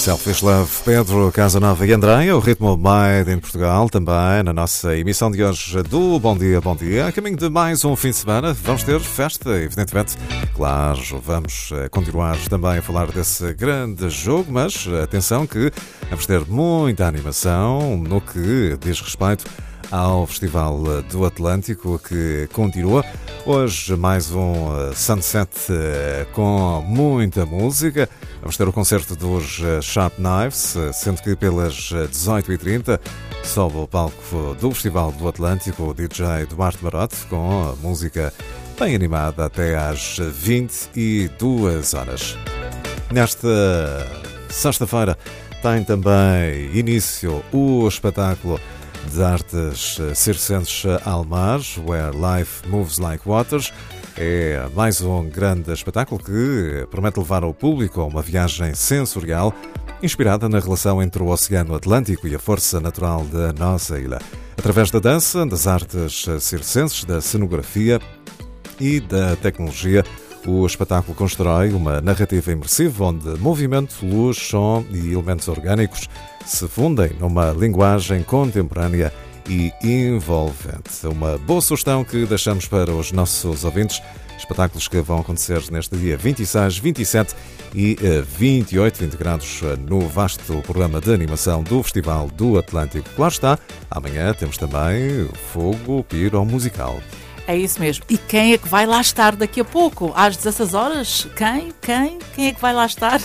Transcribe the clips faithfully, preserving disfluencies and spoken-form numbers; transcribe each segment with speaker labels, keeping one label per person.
Speaker 1: Selfish Love, Pedro Casanova e Andreia, o ritmo Made in Portugal, também na nossa emissão de hoje do Bom Dia, Bom Dia. A caminho de mais um fim de semana, vamos ter festa, evidentemente. Claro, vamos continuar também a falar desse grande jogo, mas atenção que vamos ter muita animação no que diz respeito ao Festival do Atlântico, que continua. Hoje mais um Sunset com muita música. Vamos ter o concerto dos Sharp Knives, sendo que pelas dezoito e trinta sobe o palco do Festival do Atlântico o D J Duarte Marote, com música bem animada até às vinte e duas horas. Nesta sexta-feira tem também início o espetáculo de artes circenses Almar, Where Life Moves Like Waters. É mais um grande espetáculo que promete levar ao público a uma viagem sensorial inspirada na relação entre o Oceano Atlântico e a força natural da nossa ilha. Através da dança, das artes circenses, da cenografia e da tecnologia, o espetáculo constrói uma narrativa imersiva onde movimento, luz, som e elementos orgânicos se fundem numa linguagem contemporânea e envolvente. Uma boa sugestão que deixamos para os nossos ouvintes. Espetáculos que vão acontecer neste dia vinte e seis, vinte e sete e vinte e oito, vinte graus no vasto programa de animação do Festival do Atlântico. Claro está, amanhã temos também o Fogo Piro Musical.
Speaker 2: É isso mesmo. E quem é que vai lá estar daqui a pouco? Às dezasseis horas? Quem? Quem? Quem é que vai lá estar?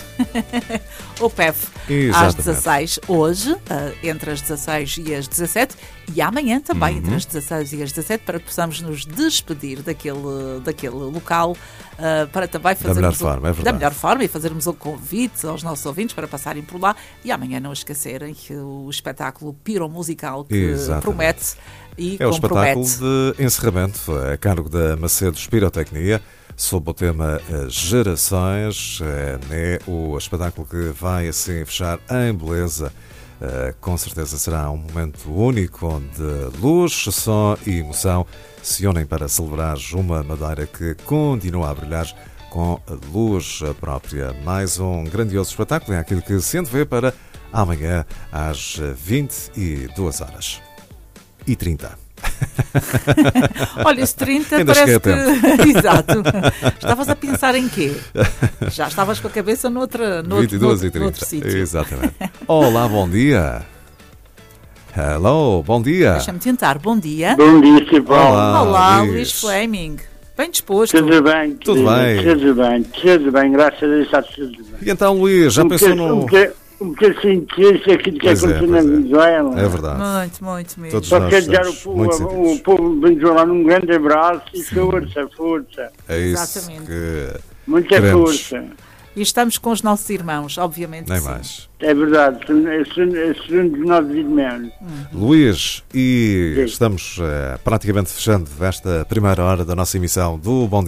Speaker 2: O P E F. Exatamente. Às dezasseis, hoje, entre as dezasseis e as dezassete, e amanhã também, uhum. entre as dezasseis e as dezassete, para que possamos nos despedir daquele, daquele local, uh, para também fazermos
Speaker 1: da melhor, um, forma, é
Speaker 2: da melhor forma e fazermos um convite aos nossos ouvintes para passarem por lá. E amanhã não esquecerem que o espetáculo Piromusical que Exatamente. promete e
Speaker 1: é o
Speaker 2: compromete.
Speaker 1: Espetáculo de encerramento a cargo da Macedos Pirotecnia, sob o tema Gerações. É o espetáculo que vai assim fechar em beleza. Com certeza será um momento único onde luz, som e emoção se unem para celebrar uma Madeira que continua a brilhar com a luz própria. Mais um grandioso espetáculo, é aquilo que se antevê para amanhã às vinte e duas horas e trinta.
Speaker 2: Olha, esse trinta
Speaker 1: Ainda
Speaker 2: parece que... Exato. Estavas a pensar em quê? Já estavas com a cabeça noutra, noutro,
Speaker 1: vinte e duas
Speaker 2: noutro,
Speaker 1: e trinta.
Speaker 2: noutro sítio.
Speaker 1: Exatamente. Olá, bom dia. Hello, bom dia.
Speaker 2: Deixa-me tentar. Bom dia.
Speaker 3: Bom dia, Cibol.
Speaker 2: Olá, Olá Luís. Luís Fleming. Bem disposto.
Speaker 3: Tudo bem.
Speaker 1: Tudo bem.
Speaker 3: Tudo bem, tudo bem. Graças a Deus está tudo bem.
Speaker 1: E então, Luís, já
Speaker 3: um
Speaker 1: pensou
Speaker 3: bocadinho,
Speaker 1: no...
Speaker 3: Um bocadinho, um bocadinho triste aquilo que
Speaker 1: Pois é,
Speaker 3: aconteceu
Speaker 1: pois
Speaker 3: na
Speaker 1: é.
Speaker 3: Venezuela.
Speaker 1: É verdade.
Speaker 2: Muito, muito mesmo.
Speaker 1: Todos
Speaker 3: Só
Speaker 1: nós
Speaker 3: quero dar ao
Speaker 1: estamos muito
Speaker 3: povo, o
Speaker 1: sentidos.
Speaker 3: povo venezuelano um grande abraço e força, força.
Speaker 1: É isso
Speaker 2: Exatamente.
Speaker 1: que
Speaker 3: Muita
Speaker 1: queremos.
Speaker 3: força.
Speaker 2: E estamos com os nossos irmãos, obviamente.
Speaker 1: Nem
Speaker 2: sim.
Speaker 1: mais.
Speaker 3: É verdade, é segundo dos nossos irmãos.
Speaker 1: Luís, e
Speaker 3: Sim.
Speaker 1: estamos eh, praticamente fechando esta primeira hora da nossa emissão do Bom Dia.